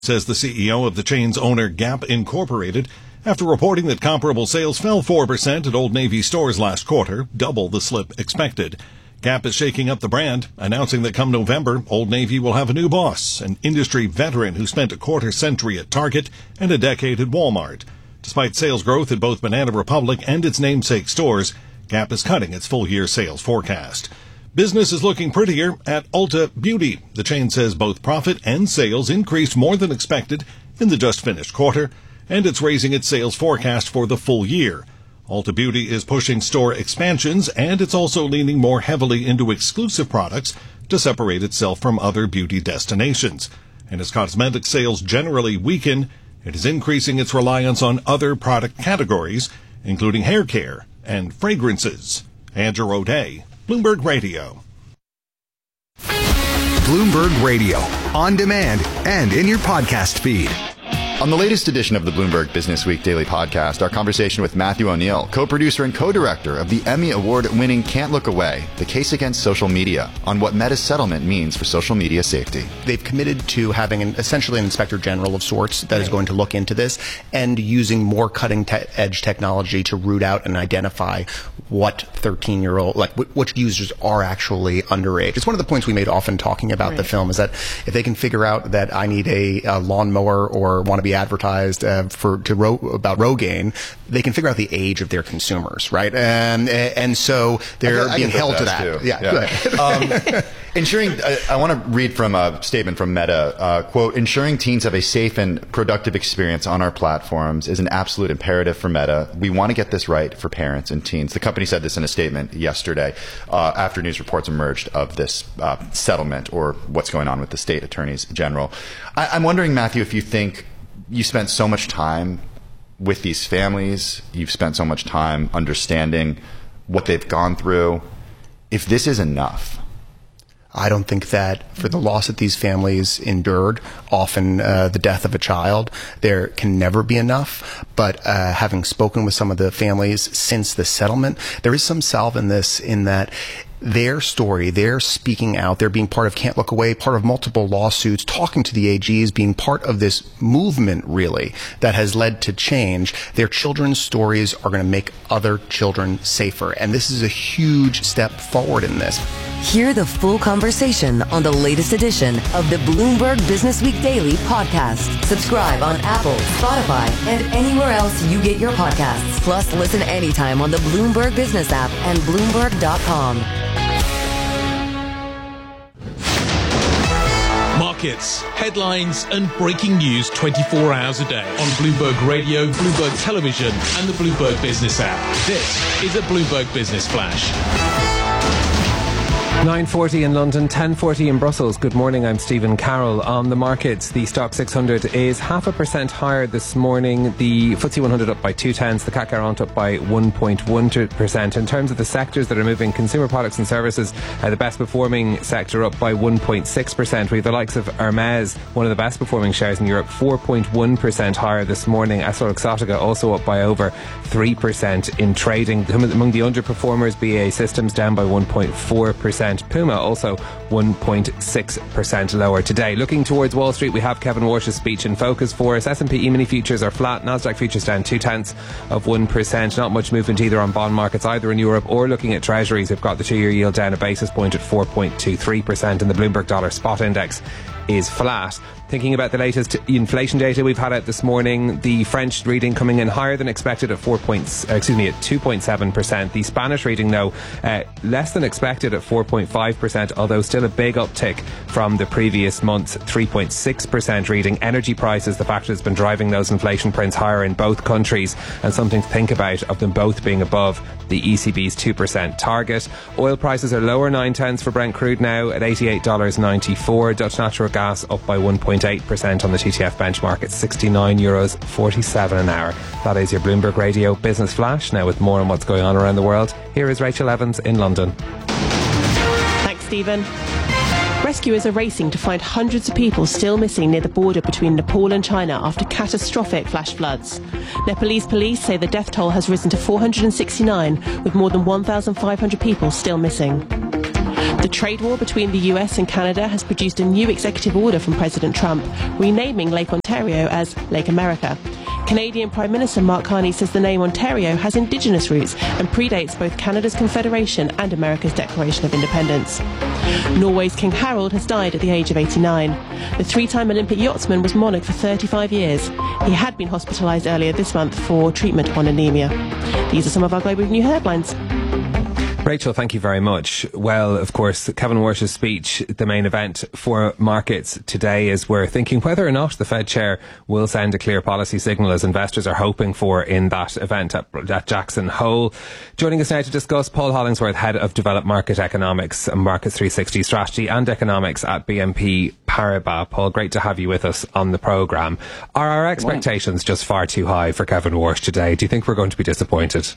says the CEO of the chain's owner, Gap Incorporated, after reporting that comparable sales fell 4% at Old Navy stores last quarter, double the slip expected. Gap is shaking up the brand, announcing that come November, Old Navy will have a new boss, an industry veteran who spent a quarter-century at Target and a decade at Walmart. Despite sales growth at both Banana Republic and its namesake stores, Gap is cutting its full-year sales forecast. Business is looking prettier at Ulta Beauty. The chain says both profit and sales increased more than expected in the just-finished quarter, and it's raising its sales forecast for the full year. Ulta Beauty is pushing store expansions, and it's also leaning more heavily into exclusive products to separate itself from other beauty destinations. And as cosmetic sales generally weaken, it is increasing its reliance on other product categories, including hair care and fragrances. Andrew O'Day, Bloomberg Radio. Bloomberg Radio, on demand and in your podcast feed. On the latest edition of the Bloomberg Business Week Daily Podcast, our conversation with Matthew O'Neill, co-producer and co-director of the Emmy Award-winning Can't Look Away, The Case Against Social Media, on what Meta's settlement means for social media safety. They've committed to having essentially an inspector general of sorts that is going to look into this and using more cutting-edge technology to root out and identify what 13-year-old, which users are actually underage. It's one of the points we made often talking about the film, is that if they can figure out that I need a lawnmower or want to be advertised about Rogaine, they can figure out the age of their consumers, right? And so they're being held to that. Too. Yeah. Ensuring, I want to read from a statement from Meta, quote, ensuring teens have a safe and productive experience on our platforms is an absolute imperative for Meta. We want to get this right for parents and teens. The company said this in a statement yesterday after news reports emerged of this settlement, or what's going on with the state attorneys general. I'm wondering, Matthew, if you think you spent so much time with these families, you've spent so much time understanding what they've gone through, if this is enough. I don't think that for the loss that these families endured, often the death of a child, there can never be enough. But having spoken with some of the families since the settlement, there is some salve in this, in that their story, they're speaking out, they're being part of Can't Look Away, part of multiple lawsuits, talking to the AGs, being part of this movement, really, that has led to change. Their children's stories are going to make other children safer. And this is a huge step forward in this. Hear the full conversation on the latest edition of the Bloomberg Business Week Daily Podcast. Subscribe on Apple, Spotify, and anywhere else you get your podcasts. Plus, listen anytime on the Bloomberg Business app and Bloomberg.com. Markets, headlines, and breaking news 24 hours a day on Bloomberg Radio, Bloomberg Television, and the Bloomberg Business app. This is a Bloomberg Business Flash. 9:40 in London, 10:40 in Brussels. Good morning, I'm Stephen Carroll. On the markets, the Stock 600 is 0.5% higher this morning. The FTSE 100 up by 0.2, the CAC 40 up by 1.1%. In terms of the sectors that are moving, consumer products and services are the best performing sector, up by 1.6%. We have the likes of Hermes, one of the best performing shares in Europe, 4.1% higher this morning. EssilOxottica also up by over 3% in trading. Among the underperformers, BAE Systems down by 1.4%. Puma also 1.6% lower today. Looking towards Wall Street, we have Kevin Warsh's speech in focus for us. S&P E-mini futures are flat. Nasdaq futures down 0.2%. Not much movement either on bond markets, either in Europe or looking at treasuries. We've got the 2-year yield down a basis point at 4.23%, and the Bloomberg Dollar Spot Index is flat. Thinking about the latest inflation data we've had out this morning, the French reading coming in higher than expected at 2.7%. The Spanish reading, though, less than expected at 4.5%, although still a big uptick from the previous month's 3.6% reading. Energy prices, the factor that's been driving those inflation prints higher in both countries, and something to think about of them both being above the ECB's 2% target. Oil prices are lower, 0.9 for Brent crude now at $88.94. Dutch natural gas up by 1.8% on the TTF benchmark at €69.47 an hour. That is your Bloomberg Radio Business Flash. Now with more on what's going on around the world, here is Rachel Evans in London. Thanks, Stephen. Rescuers are racing to find hundreds of people still missing near the border between Nepal and China after catastrophic flash floods. Nepalese police say the death toll has risen to 469, with more than 1,500 people still missing. The trade war between the US and Canada has produced a new executive order from President Trump, renaming Lake Ontario as Lake America. Canadian Prime Minister Mark Carney says the name Ontario has Indigenous roots and predates both Canada's Confederation and America's Declaration of Independence. Norway's King Harald has died at the age of 89. The three-time Olympic yachtsman was monarch for 35 years. He had been hospitalised earlier this month for treatment on anemia. These are some of our global news headlines. Rachel, thank you very much. Well, of course, Kevin Walsh's speech, the main event for markets today, as we're thinking whether or not the Fed chair will send a clear policy signal, as investors are hoping for in that event at Jackson Hole. Joining us now to discuss, Paul Hollingsworth, Head of Developed Market Economics and Markets 360 Strategy and Economics at BNP Paribas. Paul, great to have you with us on the programme. Are our expectations just far too high for Kevin Walsh today? Do you think we're going to be disappointed?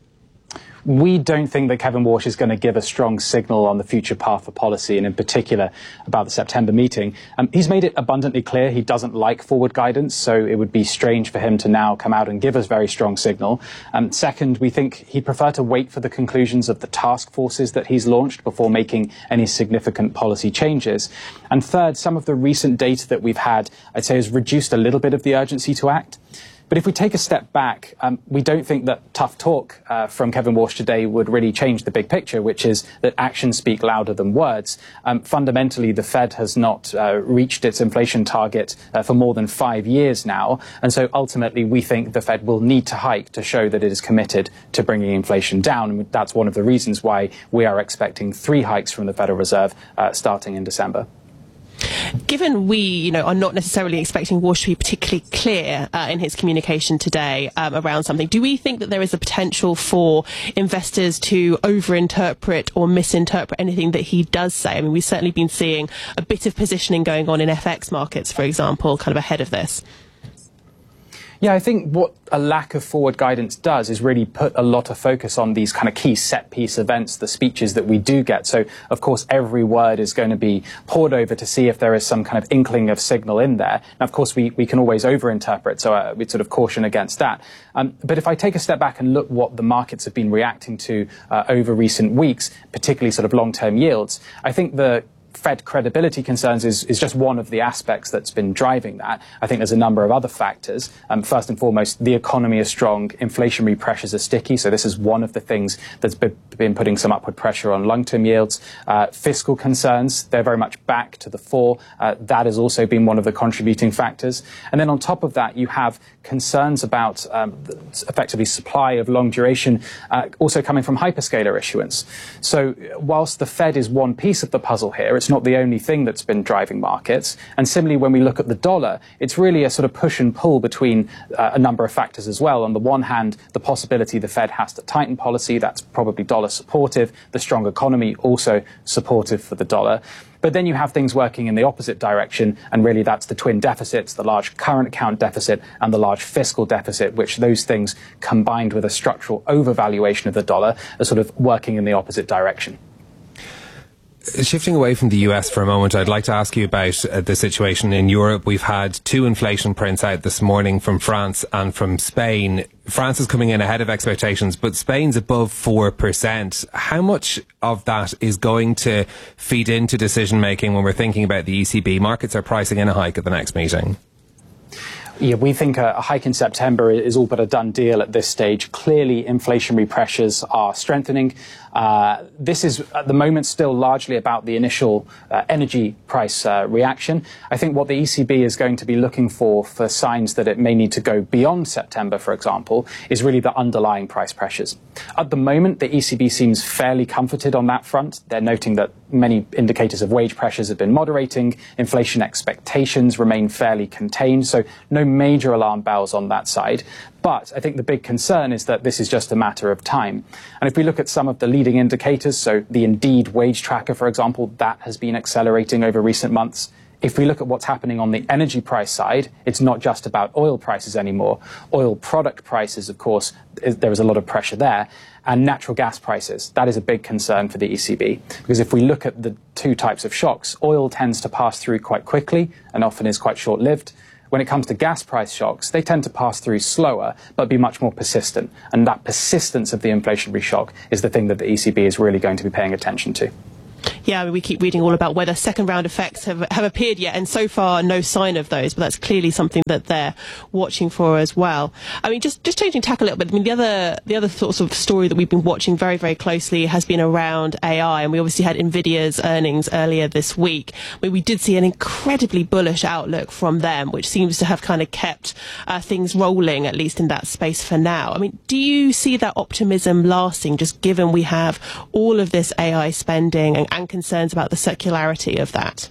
We don't think that Kevin Walsh is going to give a strong signal on the future path for policy, and in particular about the September meeting. He's made it abundantly clear he doesn't like forward guidance, so it would be strange for him to now come out and give us a very strong signal. Second, we think he'd prefer to wait for the conclusions of the task forces that he's launched before making any significant policy changes. And third, some of the recent data that we've had, I'd say, has reduced a little bit of the urgency to act. But if we take a step back, we don't think that tough talk from Kevin Walsh today would really change the big picture, which is that actions speak louder than words. Fundamentally, the Fed has not reached its inflation target for more than 5 years now. And so ultimately, we think the Fed will need to hike to show that it is committed to bringing inflation down. And that's one of the reasons why we are expecting 3 hikes from the Federal Reserve starting in December. Given we, are not necessarily expecting Walsh to be particularly clear in his communication today around something, do we think that there is a potential for investors to overinterpret or misinterpret anything that he does say? I mean, we've certainly been seeing a bit of positioning going on in FX markets, for example, kind of ahead of this. Yeah, I think what a lack of forward guidance does is really put a lot of focus on these kind of key set-piece events, the speeches that we do get. So, of course, every word is going to be pored over to see if there is some kind of inkling of signal in there. Now, of course, we can always overinterpret, so we'd sort of caution against that. But if I take a step back and look what the markets have been reacting to over recent weeks, particularly sort of long-term yields, I think the Fed credibility concerns is just one of the aspects that's been driving that. I think there's a number of other factors. First and foremost, the economy is strong, inflationary pressures are sticky, so this is one of the things that's been putting some upward pressure on long-term yields. Fiscal concerns, they're very much back to the fore. That has also been one of the contributing factors. And then on top of that, you have concerns about effectively supply of long duration also coming from hyperscaler issuance. So whilst the Fed is one piece of the puzzle here, it's not the only thing that's been driving markets. And similarly, when we look at the dollar, it's really a sort of push and pull between a number of factors as well. On the one hand, the possibility the Fed has to tighten policy, that's probably dollar supportive. The strong economy also supportive for the dollar. But then you have things working in the opposite direction, and really that's the twin deficits, the large current account deficit and the large fiscal deficit, which those things combined with a structural overvaluation of the dollar are sort of working in the opposite direction. Shifting away from the US for a moment, I'd like to ask you about the situation in Europe. We've had 2 inflation prints out this morning from France and from Spain. France is coming in ahead of expectations, but Spain's above 4%. How much of that is going to feed into decision making when we're thinking about the ECB? Markets are pricing in a hike at the next meeting. Yeah, we think a hike in September is all but a done deal at this stage. Clearly, inflationary pressures are strengthening. This is, at the moment, still largely about the initial energy price reaction. I think what the ECB is going to be looking for signs that it may need to go beyond September, for example, is really the underlying price pressures. At the moment, the ECB seems fairly comforted on that front. They're noting that many indicators of wage pressures have been moderating. Inflation expectations remain fairly contained, so no major alarm bells on that side. But I think the big concern is that this is just a matter of time. And if we look at some of the leading indicators, so the Indeed wage tracker, for example, that has been accelerating over recent months. If we look at what's happening on the energy price side, it's not just about oil prices anymore. Oil product prices, of course, there is a lot of pressure there. And natural gas prices, that is a big concern for the ECB. Because if we look at the 2 types of shocks, oil tends to pass through quite quickly and often is quite short-lived. When it comes to gas price shocks, they tend to pass through slower, but be much more persistent. And that persistence of the inflationary shock is the thing that the ECB is really going to be paying attention to. Yeah, I mean, we keep reading all about whether second round effects have appeared yet, and so far no sign of those, but that's clearly something that they're watching for as well. I mean, just changing tack a little bit, I mean, the other sort of story that we've been watching very, very closely has been around AI, and we obviously had Nvidia's earnings earlier this week, where we did see an incredibly bullish outlook from them, which seems to have kind of kept things rolling, at least in that space for now. I mean, do you see that optimism lasting, just given we have all of this AI spending and concerns about the circularity of that?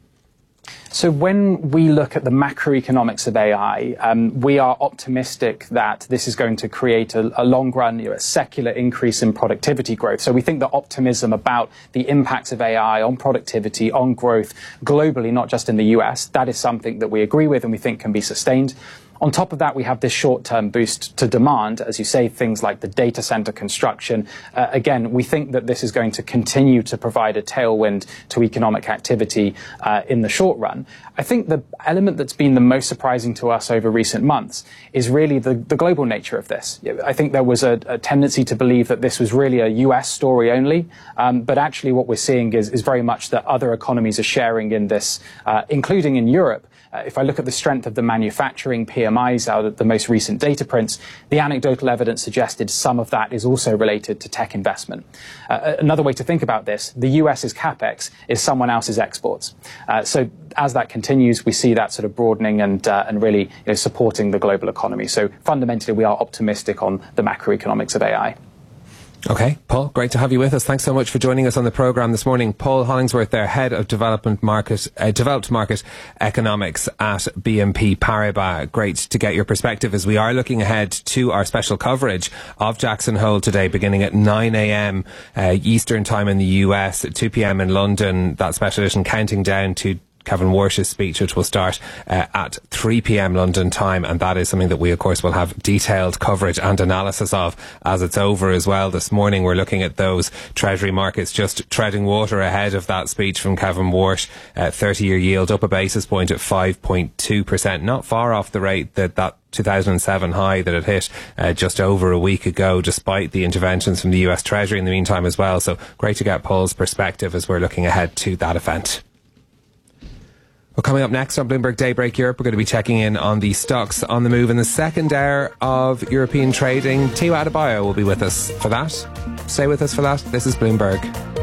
So when we look at the macroeconomics of AI, we are optimistic that this is going to create a long run, a secular increase in productivity growth. So we think that optimism about the impacts of AI on productivity, on growth globally, not just in the US, that is something that we agree with and we think can be sustained. On top of that, we have this short-term boost to demand, as you say, things like the data center construction. Again, we think that this is going to continue to provide a tailwind to economic activity in the short run. I think the element that's been the most surprising to us over recent months is really the global nature of this. I think there was a tendency to believe that this was really a US story only, but actually what we're seeing is very much that other economies are sharing in this, including in Europe. If I look at the strength of the manufacturing PMIs out of the most recent data prints, the anecdotal evidence suggested some of that is also related to tech investment. Another way to think about this, the US's capex is someone else's exports. So as that continues, we see that sort of broadening and really supporting the global economy. So fundamentally, we are optimistic on the macroeconomics of AI. Okay, Paul, great to have you with us. Thanks so much for joining us on the programme this morning. Paul Hollingsworth there, Head of Developed Market Economics at BNP Paribas. Great to get your perspective as we are looking ahead to our special coverage of Jackson Hole today, beginning at 9 a.m. Eastern Time in the US, at 2 p.m. in London. That special edition counting down to Kevin Warsh's speech, which will start at 3 p.m. London time, and that is something that we of course will have detailed coverage and analysis of as it's over as well. This morning we're looking at those treasury markets just treading water ahead of that speech from Kevin Warsh. 30-year yield up a basis point at 5.2%, not far off the rate that 2007 high that it hit just over a week ago, despite the interventions from the US Treasury in the meantime as well. So great to get Paul's perspective as we're looking ahead to that event. Well, coming up next on Bloomberg Daybreak Europe, we're going to be checking in on the stocks on the move in the second hour of European trading. Tio Adebayo will be with us for that. Stay with us for that. This is Bloomberg.